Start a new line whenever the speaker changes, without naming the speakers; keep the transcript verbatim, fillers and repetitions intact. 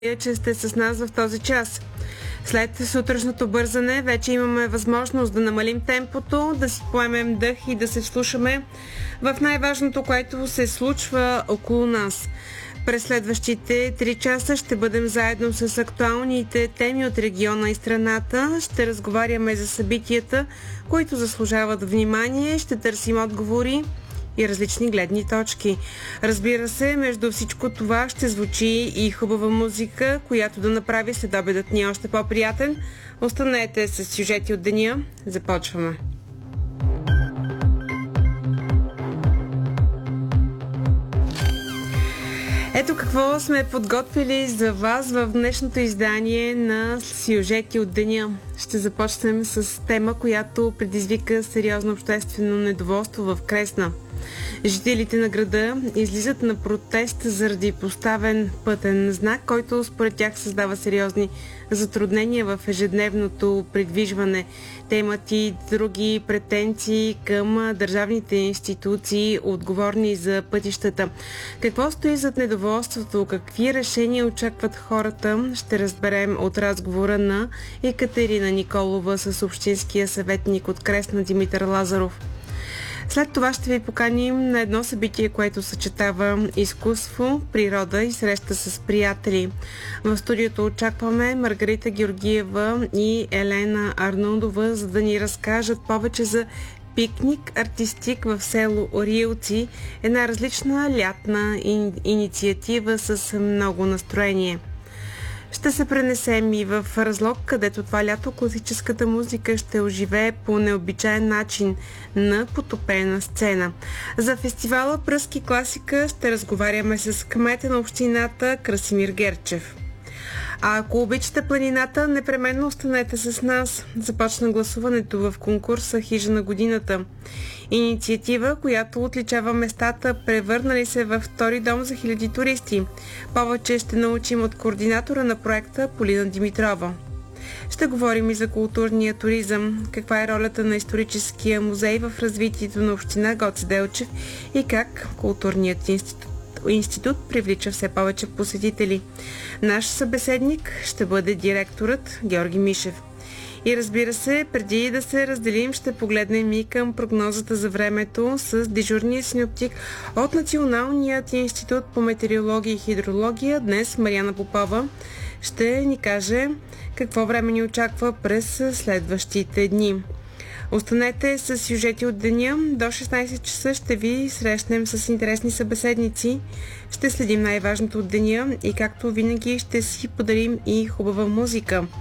че сте с нас в този час. След сутрешното бързане вече имаме възможност да намалим темпото, да си поемем дъх и да се вслушаме в най-важното, което се случва около нас. През следващите три часа ще бъдем заедно с актуалните теми от региона и страната. Ще разговаряме за събитията, които заслужават внимание. Ще търсим отговори и различни гледни точки. Разбира се, между всичко това ще звучи и хубава музика, която да направи следобедът ни още по-приятен. Останете с сюжети от деня. Започваме. Ето какво сме подготвили за вас в днешното издание на сюжети от деня. Ще започнем с тема, която предизвика сериозно обществено недоволство в Кресна. Жителите на града излизат на протест заради поставен пътен знак, който според тях създава сериозни затруднения в ежедневното придвижване. Те имат и други претенции към държавните институции, отговорни за пътищата. Какво стои зад недоволството? Какви решения очакват хората? Ще разберем от разговора на Екатерина Николова с общинския съветник от Кресна Димитър Лазаров. След това ще ви поканим на едно събитие, което съчетава изкуство, природа и среща с приятели. В студиото очакваме Маргарита Георгиева и Елена Арнудова, за да ни разкажат повече за пикник артистик в село Рилци, една различна лятна инициатива с много настроение. Ще се пренесем и в Разлог, където това лято класическата музика ще оживее по необичаен начин на потопена сцена. За фестивала Пръски класика ще разговаряме с кмета на общината Красимир Герчев. А ако обичате планината, непременно останете с нас. Започна гласуването в конкурса Хижа на годината. Инициатива, която отличава местата, превърнали се във втори дом за хиляди туристи. Повече ще научим от координатора на проекта Полина Димитрова. Ще говорим и за културния туризъм, каква е ролята на историческия музей в развитието на община Гоце Делчев и как културният институт институт привлича все повече посетители. Наш събеседник ще бъде директорът Георги Мишев. И разбира се, преди да се разделим, ще погледнем и към прогнозата за времето с дежурния синоптик от Националният институт по метеорология и хидрология. Днес Мариана Попова ще ни каже какво време ни очаква през следващите дни. Останете с сюжети от деня. До шестнайсет часа ще ви срещнем с интересни събеседници. Ще следим най-важното от деня и както винаги ще си подарим и хубава музика.